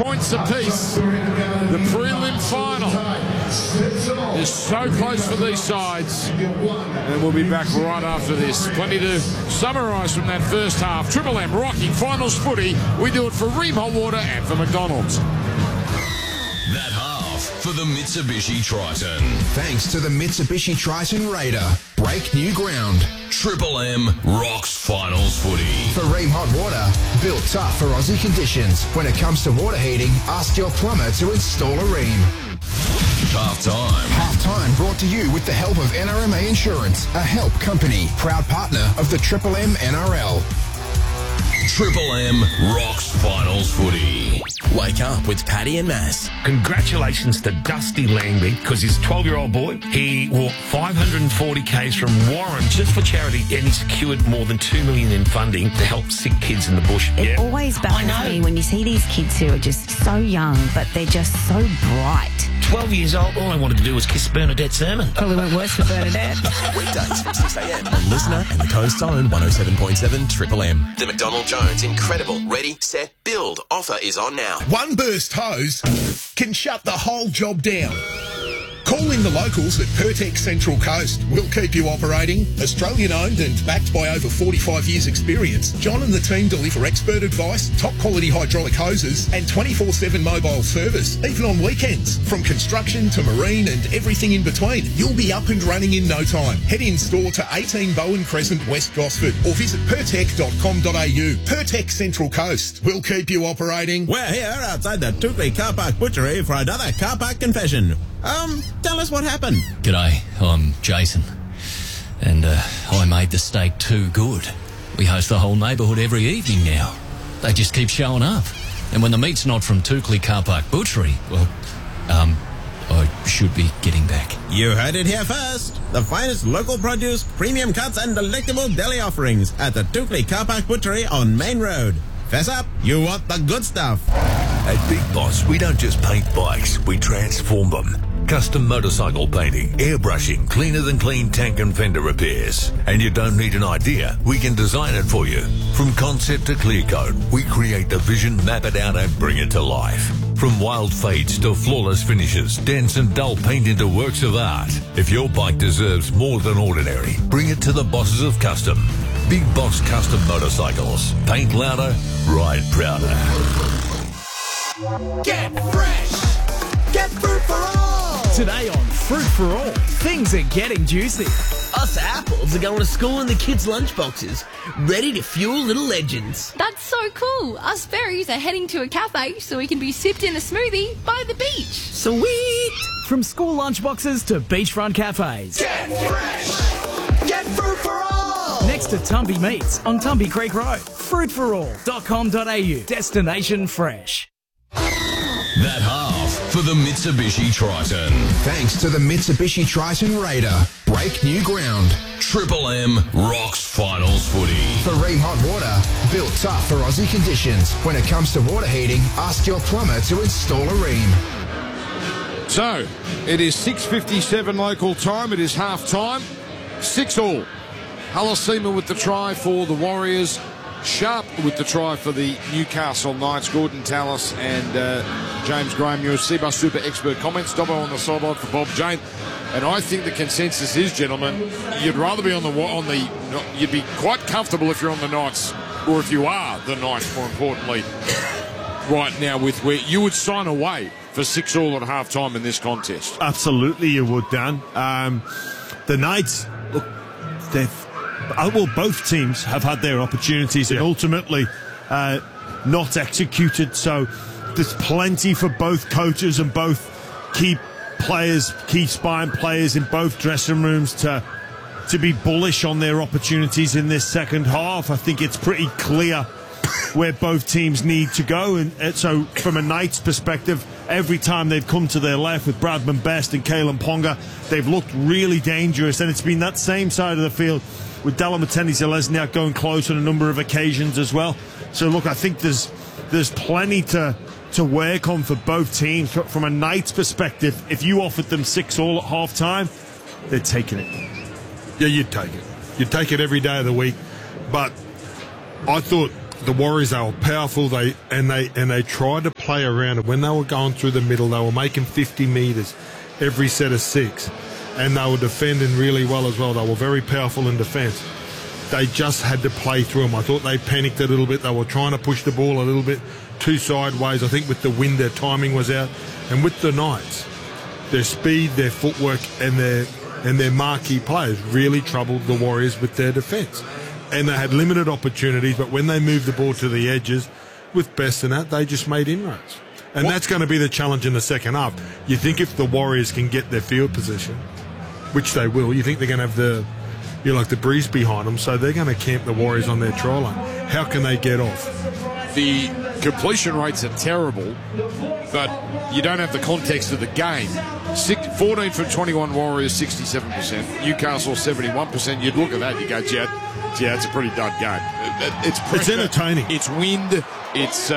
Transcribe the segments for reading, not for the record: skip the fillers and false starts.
points apiece. The prelim final is so close for these sides. And we'll be back right after this. Plenty to summarise from that first half. Triple M rocking finals footy. We do it for Ream Hot Water and for McDonald's. That half for the Mitsubishi Triton. Thanks to the Mitsubishi Triton Raider. Break new ground. Triple M rocks finals footy. For Ream Hot Water, built tough for Aussie conditions. When it comes to water heating, ask your plumber to install a Ream. Half-time. Half-time brought to you with the help of NRMA Insurance, a help company, proud partner of the Triple M NRL. Triple M rocks finals footy. Wake up with Paddy and Mass. Congratulations to Dusty Langby, because his 12-year-old boy, he walked 540 Ks from Warren just for charity, and he secured more than $2 million in funding to help sick kids in the bush. It always baffles me when you see these kids who are just so young, but they're just so bright. 12 years old, all I wanted to do was kiss Bernadette Sermon. Probably went worse for Bernadette. Weekdays from 6 a.m. on Listener and the Coast Own 107.7 Triple M. The McDonald Jones Incredible Ready, Set, Build offer is on now. One burst hose can shut the whole job down. Call in the locals at Pertex Central Coast. We'll keep you operating. Australian-owned and backed by over 45 years' experience, John and the team deliver expert advice, top-quality hydraulic hoses, and 24/7 mobile service, even on weekends. From construction to marine and everything in between, you'll be up and running in no time. Head in-store to 18 Bowen Crescent, West Gosford, or visit pertec.com.au. Pertex Central Coast. We'll keep you operating. We're here outside the Tukley Car Park Butchery for another car park confession. Tell us what happened. G'day, I'm Jason, and I made the steak too good. We host the whole neighbourhood every evening now. They just keep showing up. And when the meat's not from Tukley Car Park Butchery, well, I should be getting back. You heard it here first. The finest local produce, premium cuts and delectable deli offerings at the Tukley Car Park Butchery on Main Road. Fess up, you want the good stuff. At Big Boss, we don't just paint bikes, we transform them. Custom motorcycle painting, airbrushing, cleaner than clean tank and fender repairs. And you don't need an idea, we can design it for you. From concept to clear coat, we create the vision, map it out and bring it to life. From wild fades to flawless finishes, dense and dull paint into works of art. If your bike deserves more than ordinary, bring it to the bosses of Custom. Big Boss Custom Motorcycles. Paint louder, ride prouder. Get fresh! Get fruit for all! Today on Fruit for All, things are getting juicy. Us apples are going to school in the kids' lunchboxes, ready to fuel little legends. That's so cool. Us berries are heading to a cafe so we can be sipped in a smoothie by the beach. Sweet! From school lunchboxes to beachfront cafes. Get fresh! Get fruit for all! Next to Tumby Meats on Tumby Creek Road. Fruitforall.com.au. Destination fresh. That half for the Mitsubishi Triton. Thanks to the Mitsubishi Triton Raider. Break new ground. Triple M rocks finals footy. For Ream Hot Water, built tough for Aussie conditions. When it comes to water heating, ask your plumber to install a Ream. So, it is 6:57 local time. It is half-time. 6-all. Halasima with the try for the Warriors. Sharp with the try for the Newcastle Knights. Gordon Tallis and James Graham, your Seabus Super Expert comments. Dobbo on the sideline for Bob Jane. And I think the consensus is, gentlemen, you'd rather be you'd be quite comfortable if you're on the Knights, or if you are the Knights, more importantly, right now, with where you would sign away for 6-all at half-time in this contest. Absolutely you would, Dan. The Knights, look, both teams have had their opportunities and ultimately not executed, so there's plenty for both coaches and both key spine players in both dressing rooms to be bullish on their opportunities in this second half. I think it's pretty clear where both teams need to go, and so from a Knights perspective, every time they've come to their left with Bradman Best and Kalen Ponga, they've looked really dangerous, and it's been that same side of the field with Delamateni-Zelezniak going close on a number of occasions as well. So look, I think there's plenty to work on for both teams. From a Knights perspective, if you offered them 6-all at half-time, they're taking it. Yeah, you'd take it. You'd take it every day of the week. But I thought the Warriors, they were powerful. They tried to play around it. When they were going through the middle, they were making 50 metres every set of 6. And they were defending really well as well. They were very powerful in defence. They just had to play through them. I thought they panicked a little bit. They were trying to push the ball a little bit too sideways. I think with the wind, their timing was out. And with the Knights, their speed, their footwork, and their marquee players really troubled the Warriors with their defence. And they had limited opportunities, but when they moved the ball to the edges with Best and that, they just made inroads. And that's going to be the challenge in the second half. You think if the Warriors can get their field position, which they will, you think they're going to have the breeze behind them, so they're going to camp the Warriors on their try line. How can they get off? The completion rates are terrible, but you don't have the context of the game. 14 from 21 Warriors, 67%. Newcastle, 71%. You'd look at that, you go, yeah, it's a pretty dud game. It's pressure, it's entertaining. It's wind. It's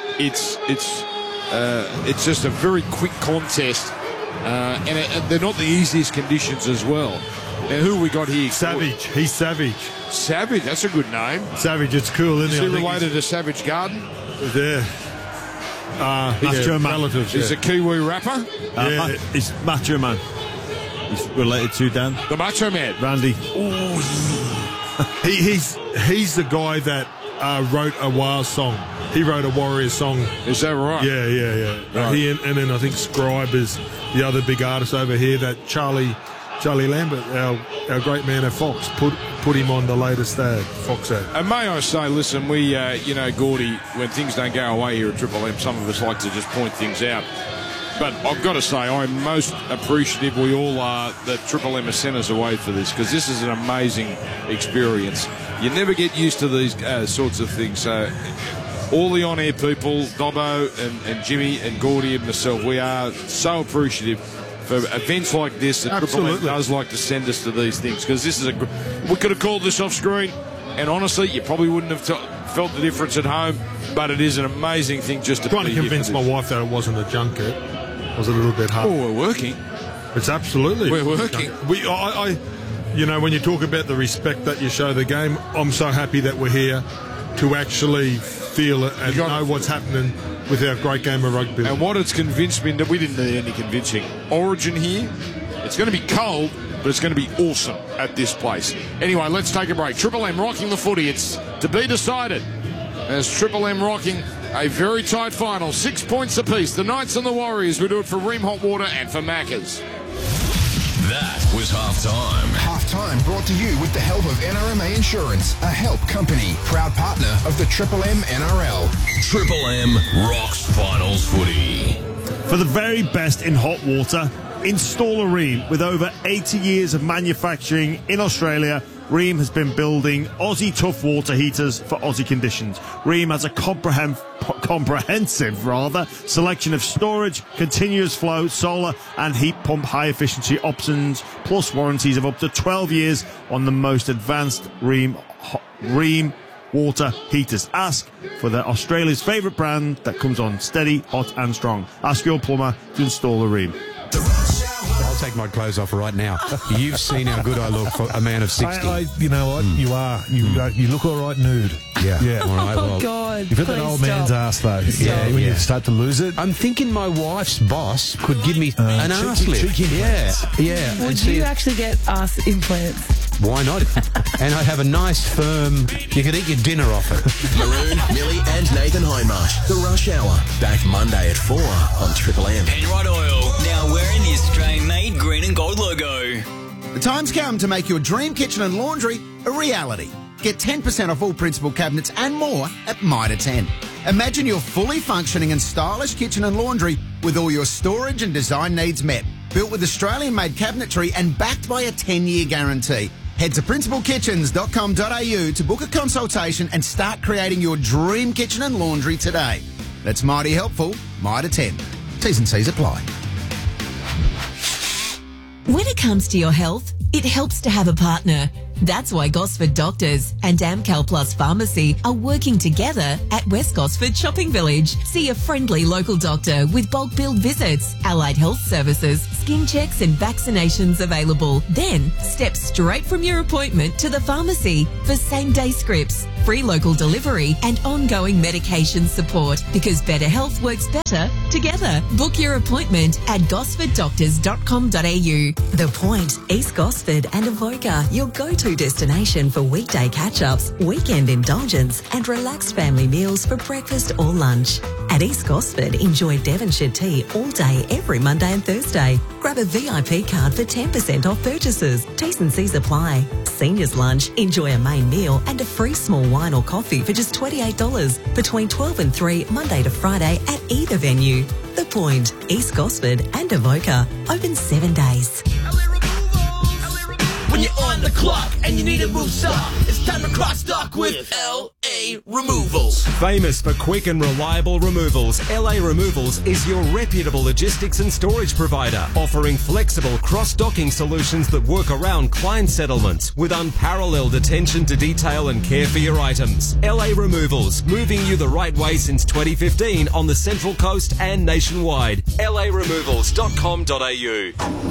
just a very quick contest, and they're not the easiest conditions as well. Now, who we got here? Savage. He's Savage. Savage, that's a good name. Savage, it's cool, isn't he? Is he related to Savage Garden? Yeah. Macho Man. Relatives. He's a Kiwi rapper? Yeah, he's Macho Man. He's related to Dan. The Macho Man. Randy. Oh, he's the guy that wrote a Wild song. He wrote a Warriors song. Is that right? Yeah. Right. He and then I think Scribe is the other big artist over here. That Charlie Lambert, our great man at Fox, put him on the latest Fox ad. And may I say, listen, we, Gordy, when things don't go away here at Triple M, some of us like to just point things out. But I've got to say, I'm most appreciative, we all are, that Triple M has sent us away for this, because this is an amazing experience. You never get used to these sorts of things. So all the on-air people, Dobbo and Jimmy and Gordy and myself, we are so appreciative for events like this that Triple M does like to send us to these things, because this is we could have called this off screen, and honestly, you probably wouldn't have felt the difference at home, but it is an amazing thing just to trying to convince my wife that it wasn't a junket. It was a little bit hard. Oh, we're working. It's absolutely. We're working. When you talk about the respect that you show the game, I'm so happy that we're here to actually feel it and know what's happening with our great game of rugby. And what it's convinced me, that we didn't need any convincing. Origin here, it's going to be cold, but it's going to be awesome at this place. Anyway, let's take a break. Triple M rocking the footy. It's to be decided as Triple M rocking a very tight final. 6 points apiece. The Knights and the Warriors. We do it for Ream Hot Water and for Macca's. That was halftime. Halftime brought to you with the help of NRMA Insurance, a help company, proud partner of the Triple M NRL. Triple M rocks finals footy. For the very best in hot water, install a Ream. With over 80 years of manufacturing in Australia, Ream has been building Aussie tough water heaters for Aussie conditions. Ream has a comprehensive selection of storage, continuous flow, solar and heat pump high efficiency options, plus warranties of up to 12 years on the most advanced Ream water heaters. Ask for the Australia's favourite brand that comes on steady, hot and strong. Ask your plumber to install a Ream. I'll take my clothes off right now. You've seen how good I look for a man of 60. You know what? You are. You look all right nude. Yeah. All right. Well, God. You've got that old man's ass, though. When you start to lose it. I'm thinking my wife's boss could give me an ass lift. Yeah. Would you actually get ass implants? Why not? And I'd have a nice, firm... You could eat your dinner off it. Maroon, Millie and Nathan Hindmarsh. The Rush Hour. Back Monday at 4 on Triple M. Penrite Oil. Now wearing the Australian-made green and gold logo. The time's come to make your dream kitchen and laundry a reality. Get 10% off all principal cabinets and more at Mitre 10. Imagine your fully functioning and stylish kitchen and laundry with all your storage and design needs met. Built with Australian-made cabinetry and backed by a 10-year guarantee. Head to principalkitchens.com.au to book a consultation and start creating your dream kitchen and laundry today. That's mighty helpful. Mitre 10. T's and C's apply. When it comes to your health, it helps to have a partner. That's why Gosford Doctors and Amcal Plus Pharmacy are working together at West Gosford Shopping Village. See a friendly local doctor with bulk billed visits, allied health services, skin checks and vaccinations available. Then step straight from your appointment to the pharmacy for same-day scripts, free local delivery and ongoing medication support, because better health works better together. Book your appointment at gosforddoctors.com.au. The Point, East Gosford and Avoca, your go-to destination for weekday catch-ups, weekend indulgence and relaxed family meals for breakfast or lunch. At East Gosford, enjoy Devonshire tea all day every Monday and Thursday. Grab a VIP card for 10% off purchases. T's and C's apply. Seniors lunch, enjoy a main meal and a free small wine or coffee for just $28 between 12 and 3 Monday to Friday at either venue. The Point, East Gosford and Avoca, open 7 days. When you're on the clock and you need to move stock, it's time to cross stock with LA Removals. Famous for quick and reliable removals, LA Removals is your reputable logistics and storage provider, offering flexible cross-docking solutions that work around client settlements with unparalleled attention to detail and care for your items. LA Removals, moving you the right way since 2015 on the Central Coast and nationwide. LARemovals.com.au.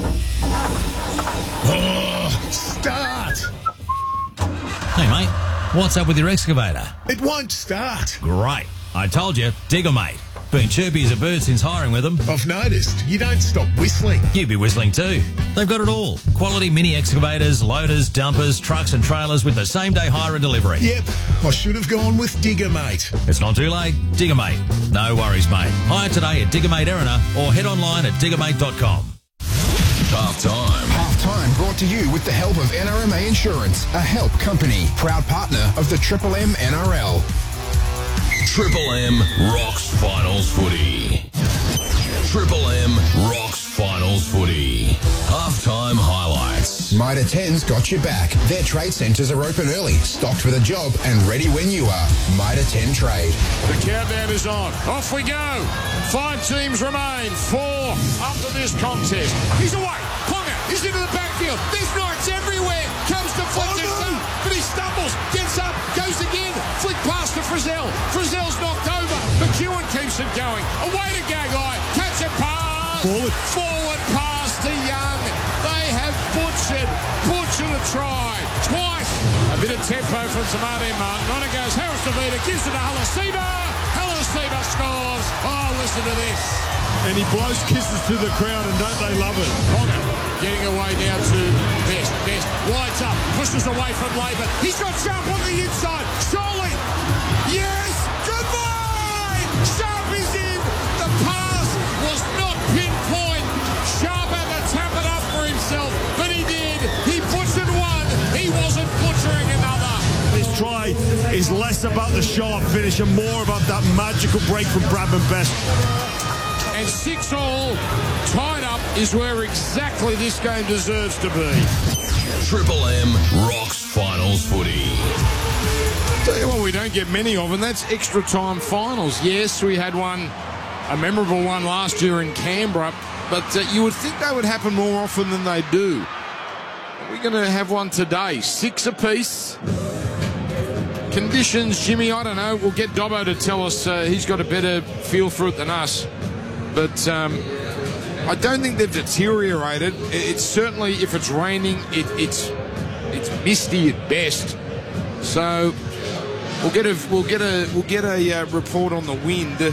Oh, start! Hey, mate, what's up with your excavator? It won't start. Great. I told you, Digger Mate. Been chirpy as a bird since hiring with them. I've noticed. You don't stop whistling. You'd be whistling too. They've got it all. Quality mini excavators, loaders, dumpers, trucks and trailers with the same day hire and delivery. Yep, I should have gone with Digger Mate. It's not too late. Digger Mate. No worries, mate. Hire today at Digger Mate Erina or head online at diggermate.com. Halftime. Halftime brought to you with the help of NRMA Insurance, a help company, proud partner of the Triple M NRL. Triple M rocks finals footy. Triple M rocks finals footy. Halftime highlights. Mitre 10's got your back. Their trade centres are open early, stocked for the job and ready when you are. Mitre 10 Trade. The countdown is on. Off we go. 5 teams remain. 4 up to this contest. He's away. Ponga is into the backfield. There's Knights everywhere. Comes to Flick, gets up, but he stumbles. Gets up, goes again. Flick pass to Frizzell. Frizzell's knocked over. McEwen keeps it going. Away to Gagai. Catch a pass. Forward pass to Young. They have butchered a try. Twice. A bit of tempo from Samadi Martin. On it goes Harris DeVita. Gives it to Halasiba. Halasiba scores. Oh, listen to this. And he blows kisses to the crowd, and don't they love it? Ponga getting away now to Best. Best wides up, pushes away from Labour. He's got Sharp on the inside. Surely. Yes. Goodbye. Sharp is in. The pass was not pinpoint. Sharp had to tap it up for himself, but he did. He butchered one. He wasn't butchering another. This try is less about the sharp finish and more about that magical break from Bradman Best. And 6-all, tied up is where exactly this game deserves to be. Triple M rocks finals footy. Tell you what, we don't get many of, and that's extra time finals. Yes, we had one, a memorable one last year in Canberra, but you would think they would happen more often than they do. We're going to have one today, 6 apiece. Conditions, Jimmy, I don't know. We'll get Dobbo to tell us. He's got a better feel for it than us. But I don't think they've deteriorated. It's certainly, if it's raining, it's misty at best. So we'll get a report on the wind.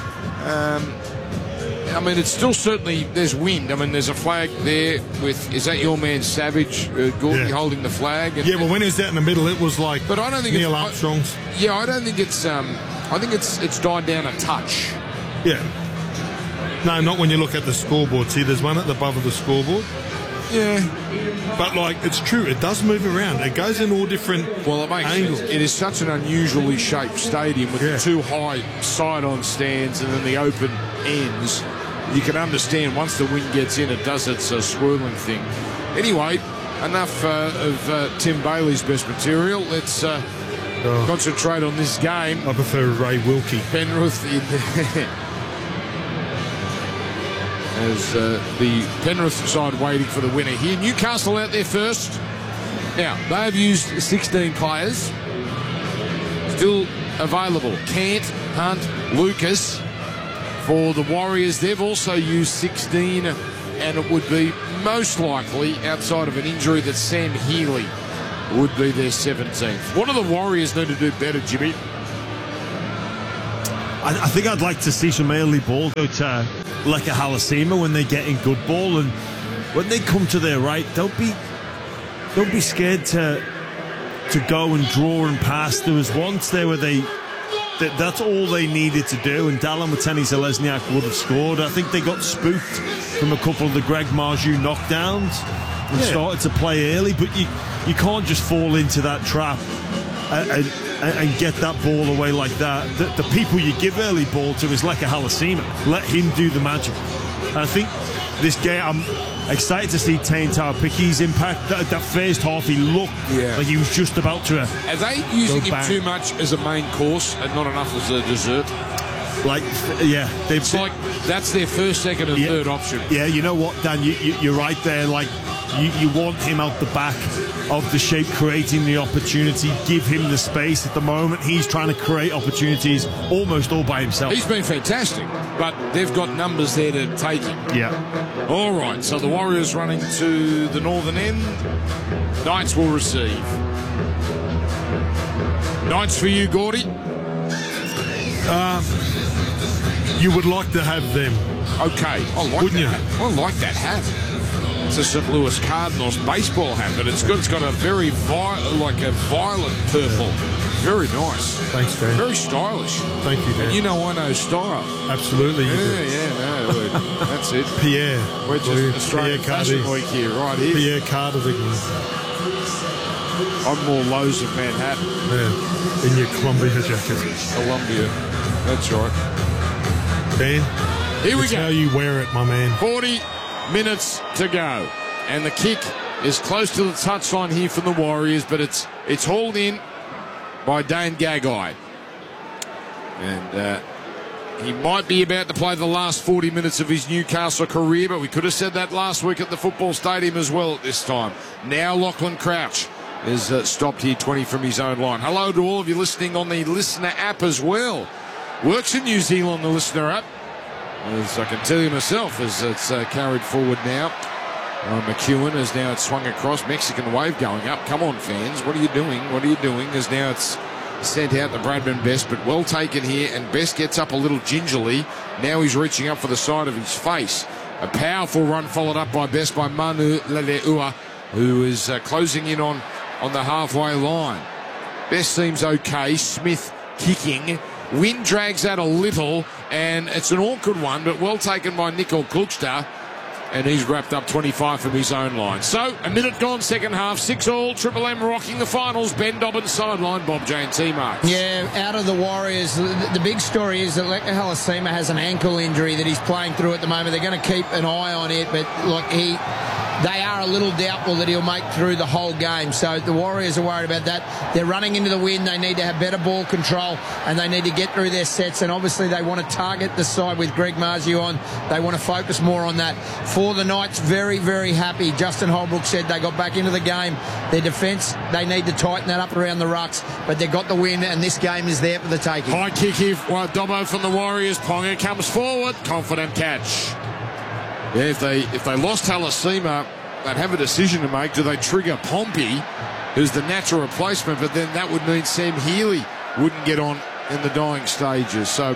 I mean, it's still certainly, there's wind. I mean, there's a flag there with, is that your man Savage, Gordy, holding the flag? And, but when he was out in the middle, it was like but I don't think Neil Armstrong's. I don't think it's, I think it's died down a touch. Yeah. No, not when you look at the scoreboard. See, there's one at the above of the scoreboard. Yeah. But, like, it's true. It does move around. It goes in all different angles. It is such an unusually shaped stadium with the 2 high side-on stands and then the open ends. You can understand once the wind gets in, it does its swirling thing. Anyway, enough of Tim Bailey's best material. Let's concentrate on this game. I prefer Ray Wilkie. Penrith in there. As the Penrith side waiting for the winner here. Newcastle out there first. Now, they've used 16 players. Still available. Cant, Hunt, Lucas. For the Warriors, they've also used 16, and it would be most likely, outside of an injury, that Sam Healy would be their 17th. What do the Warriors need to do better, Jimmy? I think I'd like to see some early ball go to Leka Halasima when they're getting good ball, and when they come to their right, don't be scared to go and draw and pass. There was once there where that's all they needed to do, and Dallin Watene-Zelezniak would have scored. I think they got spooked from a couple of the Greg Marju knockdowns and started to play early, but you can't just fall into that trap and get that ball away like that. The people you give early ball to is Leka Halasima. Let him do the magic. And I think this game, I'm excited to see Tane Taupiki's impact. That first half, he looked like he was just about to. Are they using him too much as a main course and not enough as a dessert? It's like that's their first, second, and third option. Yeah, you know what, Dan? You're right there. Like you want him out the back of the shape, creating the opportunity. Give him the space. At the moment, he's trying to create opportunities almost all by himself. He's been fantastic, but they've got numbers there to take him. Yeah. All right, so the Warriors running to the northern end. Knights will receive. Knights for you, Gordy? You would like to have them. Okay, Wouldn't you? I like that hat. It's a St. Louis Cardinals baseball hat, but it's got a very violet purple. Very nice. Thanks, Dan. Very stylish. Thank you, Dan. And you know I know style. Absolutely. That's it. Pierre. We're just Australian Fashion Week here, right here. Pierre Cardinals. I'm more Lowe's of Manhattan. Yeah, in your Columbia jacket. Columbia. That's right. Dan, here we that's go. How you wear it, my man. 40 minutes to go. And the kick is close to the touchline here from the Warriors, but it's hauled in by Dane Gagai. And he might be about to play the last 40 minutes of his Newcastle career, but we could have said that last week at the football stadium as well at this time. Now Lachlan Crouch is stopped here 20 from his own line. Hello to all of you listening on the Listener app as well. Works in New Zealand, the Listener app, as I can tell you myself, as it's carried forward now. McEwen has now swung across. Mexican wave going up. Come on, fans. What are you doing? What are you doing? As now it's sent out to Bradman Best, but well taken here, and Best gets up a little gingerly. Now he's reaching up for the side of his face. A powerful run followed up by Best by Manu Leleua, who is closing in on the halfway line. Best seems okay. Smith kicking. Wind drags out a little, and it's an awkward one, but well taken by Nicol Kluksta, and he's wrapped up 25 from his own line. So, a minute gone, second half, 6-all, Triple M rocking the finals. Ben Dobbins sideline, Bob J&T Marks. Yeah, out of the Warriors, the big story is that Leka Halasima has an ankle injury that he's playing through at the moment. They're going to keep an eye on it, but they are a little doubtful that he'll make through the whole game. So the Warriors are worried about that. They're running into the wind. They need to have better ball control, and they need to get through their sets. And obviously they want to target the side with Greg Marju on. They want to focus more on that. For the Knights, very, very happy. Justin Holbrook said they got back into the game. Their defence, they need to tighten that up around the rucks, but they've got the win, and this game is there for the taking. High kick here, Dobbo from the Warriors. Ponga comes forward. Confident catch. Yeah, if they lost Halasima, they'd have a decision to make. Do they trigger Pompey, who's the natural replacement? But then that would mean Sam Healy wouldn't get on in the dying stages. So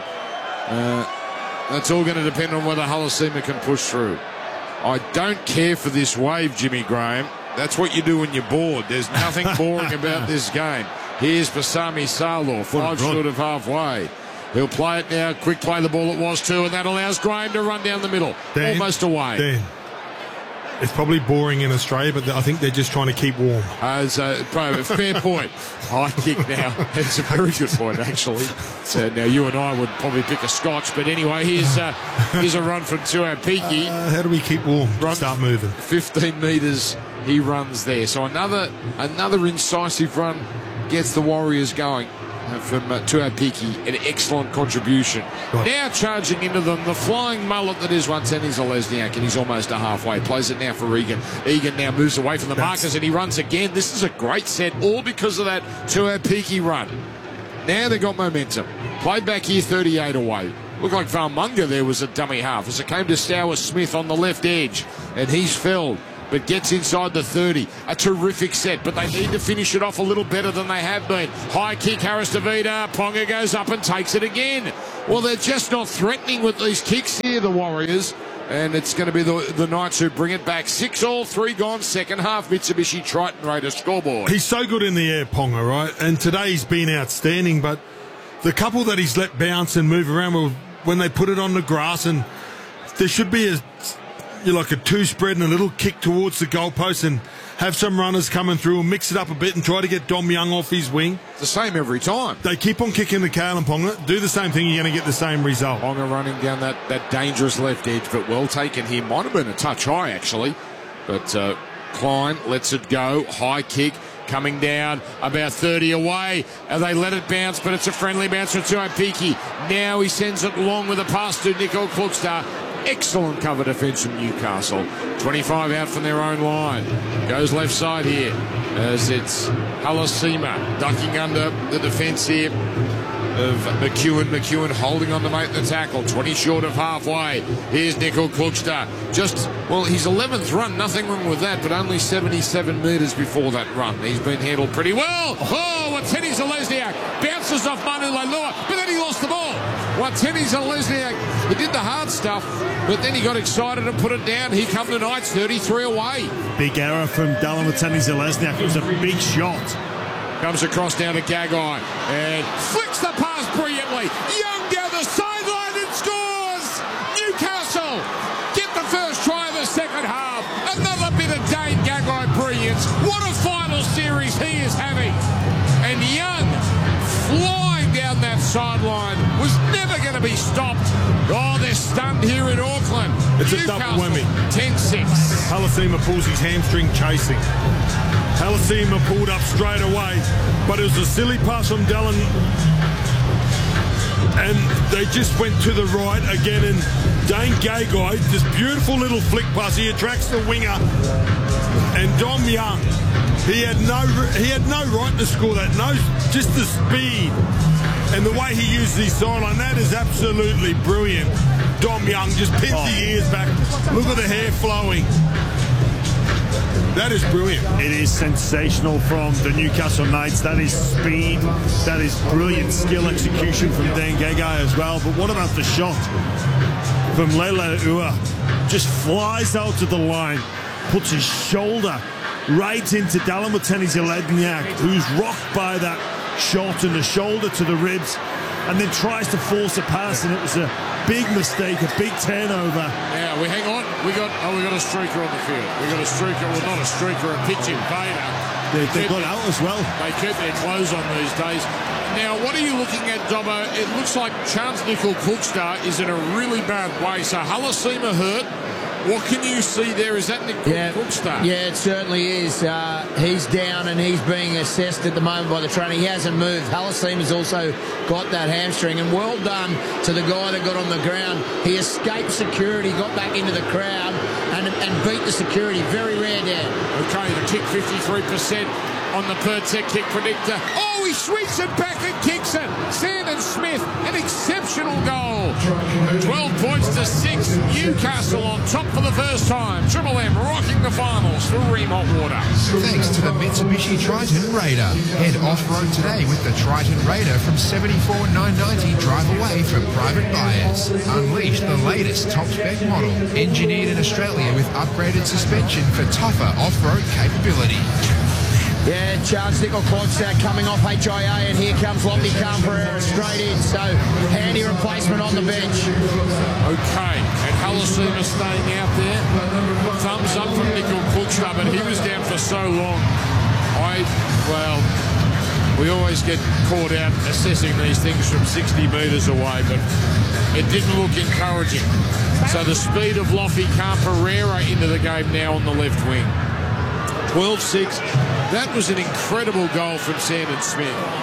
that's all going to depend on whether Halasima can push through. I don't care for this wave, Jimmy Graham. That's what you do when you're bored. There's nothing boring about this game. Here's Pasami Salor, 5 short of halfway. He'll play it now. Quick play the ball. It was 2, and that allows Graham to run down the middle. Dan, almost away. Dan, it's probably boring in Australia, but I think they're just trying to keep warm. It's a fair point. High kick now. It's a very good point, actually. So now you and I would probably pick a Scotch, but anyway, here's a run from Tuapiki. How do we keep warm? Start moving. 15 metres he runs there. So another incisive run gets the Warriors going. from Tuapiki, an excellent contribution. Right. Now charging into them, the flying mullet that is Watene Zelezniak, and he's almost a halfway. Plays it now for Egan. Egan now moves away from the markers and he runs again. This is a great set, all because of that Tuapiki run. Now they've got momentum. Played back here 38 away. Looked like Valmunga there was a dummy half as it came to Stour Smith on the left edge, and he's felled, but gets inside the 30. A terrific set, but they need to finish it off a little better than they have been. High kick, Harris Davida. Ponga goes up and takes it again. Well, they're just not threatening with these kicks here, the Warriors. And it's going to be the Knights who bring it back. 6-all, 3 gone, second half. Mitsubishi Triton Raiders scoreboard. He's so good in the air, Ponga, right? And today he's been outstanding, but the couple that he's let bounce and move around were when they put it on the grass, and there should be like a 2 spread and a little kick towards the goalpost and have some runners coming through and mix it up a bit and try to get Dom Young off his wing. It's the same every time. They keep on kicking the Kalen Ponga. Do the same thing, you're going to get the same result. Ponga running down that dangerous left edge, but well taken here. Might have been a touch high, actually. But Klein lets it go. High kick. Coming down about 30 away. They let it bounce, but it's a friendly bounce from Tuapiki. Now he sends it long with a pass to Nico Klugstar. Excellent cover defence from Newcastle. 25 out from their own line. Goes left side here as it's Halasima ducking under the defence here of McEwen. McEwen holding on to make the tackle. 20 short of halfway. Here's Nico Klugstar. His 11th run, nothing wrong with that, but only 77 metres before that run. He's been handled pretty well. Watene Zelezniak bounces off Manu Leilua, but then he lost the ball. Watene Zelezniak, he did the hard stuff, but then he got excited and put it down. Here come the Knights, 33 away. Big error from Dallin Watene Zelezniak. It was a big shot. Comes across down to Gagai and flicks the pass brilliantly. Young down the sideline and scores! Newcastle get the first try of the second half. Another bit of Dane Gagai brilliance. What a final series he is having. And Young flying down that sideline was never going to be stopped. Oh, they're stunned here in Auckland. It's Newcastle, a double whammy. 10-6. Halasima pulls his hamstring chasing. Halasima pulled up straight away, but it was a silly pass from Dallin, and they just went to the right again, and Dane Gagai, this beautiful little flick pass, he attracts the winger, and Dom Young, he had no right to score that, just the speed, and the way he used his sideline, that is absolutely brilliant. Dom Young just pins the ears back, look at the hair flowing. That is brilliant. It is sensational from the Newcastle Knights. That is speed. That is brilliant skill execution from Dane Gagai as well. But what about the shot from Leilua? Just flies out to the line, puts his shoulder right into Dallin Watene Zelezniak, who's rocked by that shot and the shoulder to the ribs, and then tries to force a pass, and it was a big mistake, a big turnover. Now, we hang on. We got a streaker on the field. We got a streaker, well, not a streaker, a pitch invader. They got out as well. They keep their clothes on these days. Now, what are you looking at, Dobbo? It looks like Chance Nickel Klugstar is in a really bad way. So Halasima hurt. What can you see there? Is that Nickel Klugstar? Yeah, it certainly is. He's down and he's being assessed at the moment by the trainer. He hasn't moved. Halasima's also got that hamstring, and well done to the guy that got on the ground. He escaped security, got back into the crowd and beat the security. Very rare, Dan. Okay, the kick 53% on the Pertec kick predictor. Oh, he sweeps it back and kicks it. Sandon Smith, an exceptional goal. 12 points to 6. Newcastle on top for the first time. Triple M rocking the finals for Ream Hot Water. Thanks to the Mitsubishi Triton Raider. Head off-road today with the Triton Raider from $74,990 drive away from private buyers. Unleash the latest top-spec model. Engineered in Australia with upgraded suspension for tougher off-road capability. Yeah, Charles Nickel Klugstar coming off HIA, and here comes Lofty Khan-Pereira straight in. So, handy replacement on the bench. Okay, and Halasima staying out there. Thumbs up from Nickel Klugstar, but he was down for so long. We always get caught out assessing these things from 60 metres away, but it didn't look encouraging. So the speed of Lofty Khan-Pereira into the game now on the left wing. 12-6. That was an incredible goal from Sandon Smith.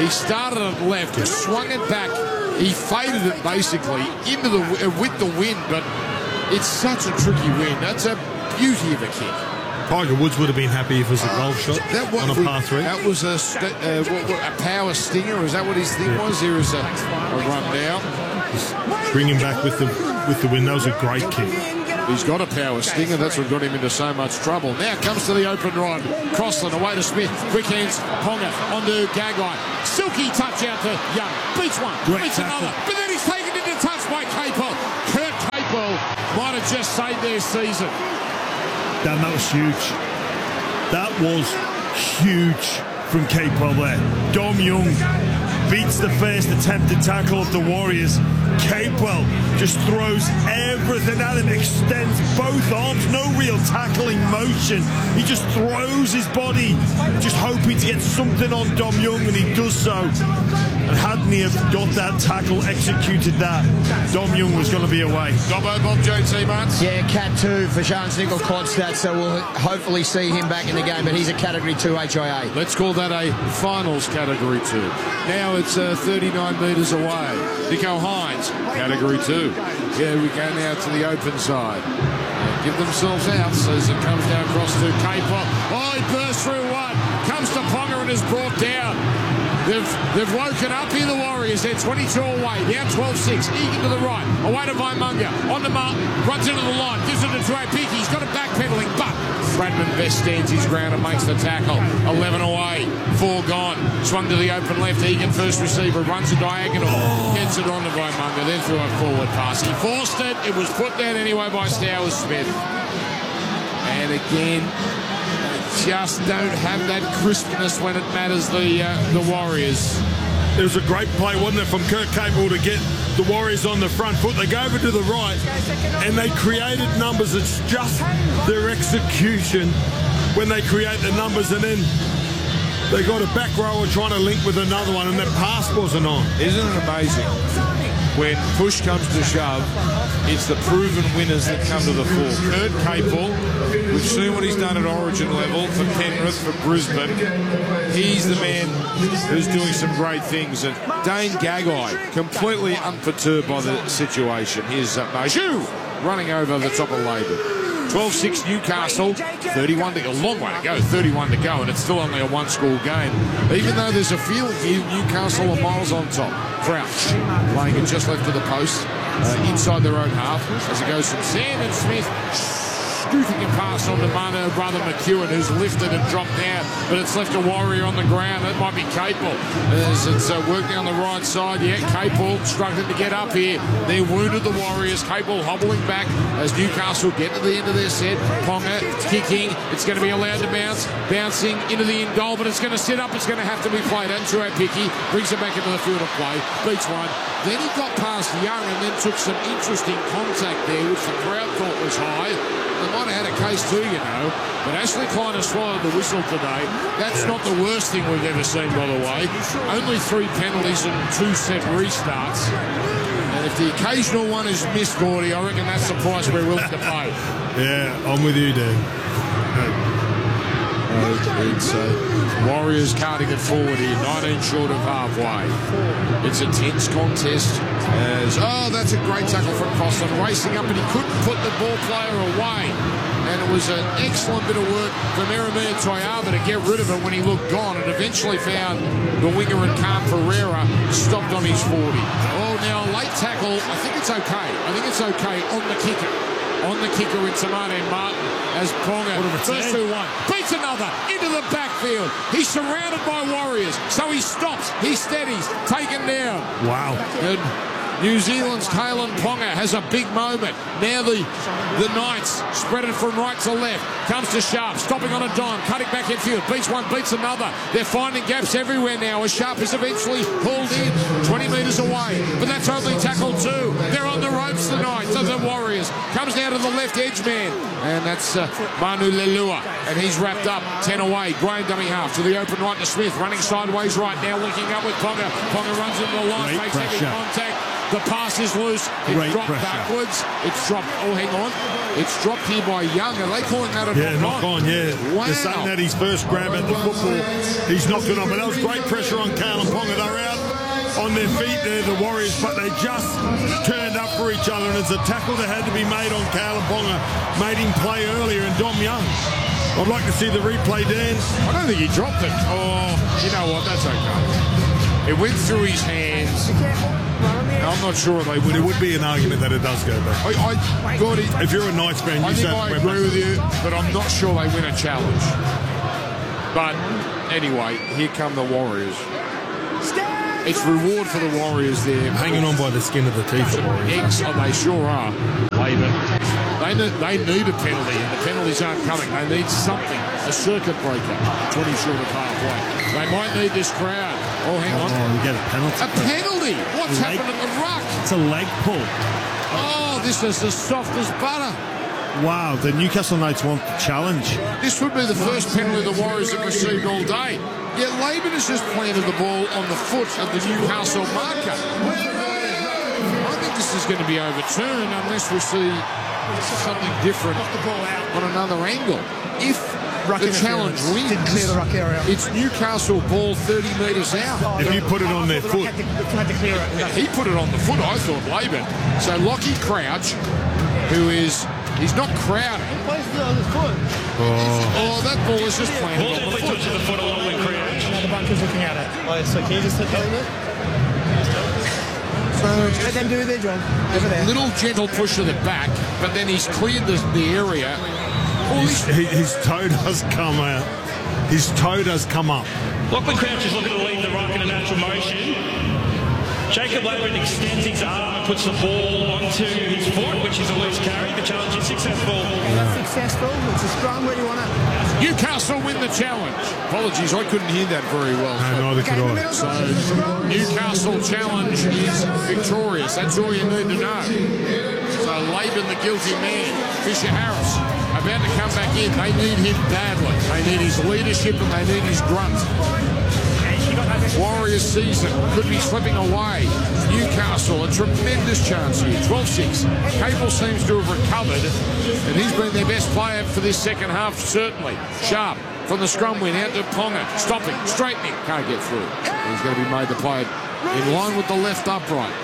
He started at left, swung it back. He faded it basically into with the wind, but it's such a tricky wind. That's a beauty of a kick. Tiger Woods would have been happy if it was a golf shot on a par 3. That was a power stinger. Is that what his thing was? Here is a run down. Bring him back with the wind. That was a great kick. He's got a power stinger. That's what got him into so much trouble. Now comes to the open rod. Crossland away to Smith. Quick hands. Ponga onto Gagai. Silky touch out to Young. Beats one. Beats another. But then he's taken into touch by Capel. Kurt Capel might have just saved their season. Dan, that was huge. That was huge from Capel there. Dom Young beats the first attempted tackle of the Warriors. Capel just throws everything at him, extends both arms, no real tackling motion. He just throws his body, just hoping to get something on Dom Young, and he does so. And hadn't he have got that tackle, executed that, Dom Young was going to be away. Gobbo, Bob Jones, Mats. Yeah, Cat 2 for Shans Nickel Clodstad, so we'll hopefully see him back in the game, but he's a Category 2 HIA. Let's call that a finals Category 2. Now it's 39 metres away. Nico Hines, Category 2. Here we go now to the open side. Give themselves out as it comes down across to Capel. Oh, he bursts through one. Comes to Ponga and is brought down. They've woken up here, the Warriors. They're 22 away. Down 12-6. Egan to the right. Away to Vaimunga. On the mark. Runs into the line. Gives it to Tuapiki. He's got it backpedaling, but Bradman Best stands his ground and makes the tackle. 11 away. 4 gone. Swung to the open left. Egan, first receiver, runs a diagonal. Gets it on to Vaimunga. Then threw a forward pass. He forced it. It was put down anyway by Stowers Smith. And again, just don't have that crispness when it matters, the Warriors. It was a great play, wasn't it, from Kurt Capel to get the Warriors on the front foot. They go over to the right and they created numbers. It's just their execution when they create the numbers, and then they got a back rower trying to link with another one, and that pass wasn't on. Isn't it amazing? When push comes to shove, it's the proven winners that come to the fore. Kurt Capel, we've seen what he's done at Origin level for Penrith, for Brisbane. He's the man who's doing some great things. And Dane Gagai, completely unperturbed by the situation. Here's Majou running over the top of Labour. 12-6 Newcastle, 31 to, a long way to go, 31 to go, and it's still only a one-score game. Even though there's a field here, Newcastle are miles on top. Crouch playing it just left of the post, inside their own half, as it goes from Sand and Smith. Scooting a pass on to Mano, brother McEwen, who's lifted and dropped down, but it's left a Warrior on the ground. That might be Capel. As it's worked down the right side. Yeah, Capel struggling to get up here. They're wounded, the Warriors. Capel hobbling back as Newcastle get to the end of their set. Ponga kicking. It's going to be allowed to bounce. Bouncing into the end goal, but it's going to sit up. It's going to have to be played. And Tuapiki brings it back into the field of play. Beats one. Then he got past Young and then took some interesting contact there, which the crowd thought was high. They might have had a case too, you know. But Ashley Klein has swallowed the whistle today. That's not the worst thing we've ever seen, by the way. Only 3 penalties and 2 set restarts. And if the occasional one is missed, Gordy, I reckon that's the price we're willing to pay. Yeah, I'm with you, Dan. It's Warriors carting it forward here, 19 short of halfway. It's a tense contest. That's a great tackle from Crossland, racing up, and he couldn't put the ball player away. And it was an excellent bit of work from Eremia Toyava to get rid of it when he looked gone, and eventually found the winger and Khan Ferreira stopped on his 40. Oh, now a late tackle. I think it's okay. On the kicker. On the kicker in Tamane Martin as Ponga, first 2-1, beats another into the backfield. He's surrounded by Warriors, so he stops, he steadies, taken down. Wow. Good. New Zealand's Kalen Ponga has a big moment. Now the Knights spread it from right to left. Comes to Sharp, stopping on a dime, cutting back infield. Beats one, beats another. They're finding gaps everywhere now as Sharp is eventually pulled in 20 metres away. But that's only tackle 2. They're on the ropes, the Knights, the Warriors. Comes down to the left edge man. And that's Manu Lelua. And he's wrapped up. 10 away. Graham dummy half to the open right to Smith. Running sideways right now, linking up with Ponga. Ponga runs into the line, makes heavy contact. The pass is loose. It's Great dropped pressure. backwards. It's dropped. Oh, hang on. It's dropped here by Young. Are they calling that a knock on, yeah. Wow. They're saying that his first grab at the football, he's knocked it on. But that was great pressure on Kalen Ponga. They're out on their feet there, the Warriors, but they just turned up for each other. And it's a tackle that had to be made on Kalen Ponga. Made him play earlier, and Dom Young. I'd like to see the replay, Dan. I don't think he dropped it. Oh, you know what? That's okay. It went through his hands. I'm not sure if they would. There would be an argument that it does go back. I got it. If you're a Knights fan, I you think say I agree with you, but I'm not sure they win a challenge. But anyway, here come the Warriors. It's reward for the Warriors there. Hanging on by the skin of the teeth. Oh, they sure are. Labour. They need a penalty, and the penalties aren't coming. They need something, a circuit breaker. 20 short of halfway. They might need this crowd. Oh, hang on. Oh, we get a penalty. A penalty? What's happened at the ruck? It's a leg pull. Oh, this is as soft as butter. Wow, the Newcastle Knights want the challenge. This would be the first penalty the Warriors have received all day. Yet Laban has just planted the ball on the foot of the Newcastle marker. I think this is going to be overturned unless we see something different on another angle. If the challenge wins, didn't clear the ruck area. It's Newcastle ball 30 metres out. If you put it on their foot. He put it on the foot, I thought, Laban. So Lockie Crouch, who is... He's not crowding. He plays it on his foot. Oh, that ball is just planted on the foot. The foot along with Crouch. Now the bunker's looking at it. So can you just sit down there? So let them do their job over there. Little gentle push to the back, but then he's cleared the area. His toe does come out. His toe does come up. Lachlan Crouch is looking to leave the ruck in a natural motion. Jacob Laban extends his arm and puts the ball onto his foot, which is a loose carry. The challenge is successful. That's successful. It's a scrum. Where do you want it? Newcastle win the challenge. Apologies, I couldn't hear that very well. No, neither could I. So, Newcastle challenge is victorious. That's all you need to know. So, Laban, the guilty man. Fisher Harris about to come back in. They need him badly. They need his leadership and they need his grunt. Warriors season could be slipping away. Newcastle, a tremendous chance here. 12-6. Cable seems to have recovered, and he's been their best player for this second half, certainly. Sharp from the scrum win out to Ponga. Stopping, straightening. Can't get through. He's going to be made to play it in line with the left upright.